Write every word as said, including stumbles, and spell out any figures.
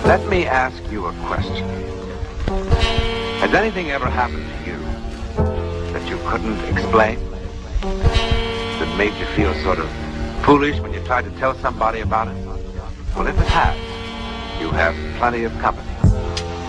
Let me ask you a question. Has anything ever happened to you that you couldn't explain? That made you feel sort of foolish when you tried to tell somebody about it? Well, if it has, you have plenty of company.